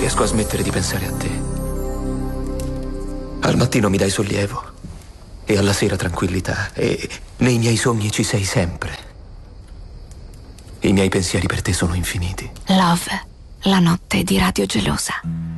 riesco a smettere di pensare a te. Al mattino mi dai sollievo e alla sera tranquillità, e nei miei sogni ci sei sempre. I miei pensieri per te sono infiniti. Love, la notte di Radio Gelosa.